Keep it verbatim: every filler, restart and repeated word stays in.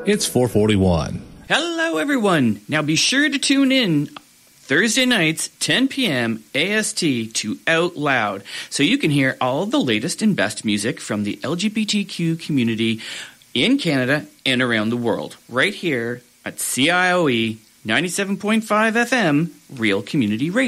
It's four forty-one. Hello, everyone. Now be sure to tune in Thursday nights, ten p.m. A S T to Out Loud, so you can hear all the latest and best music from the L G B T Q community in Canada and around the world, right here at C I O E ninety-seven point five F M, Real Community Radio.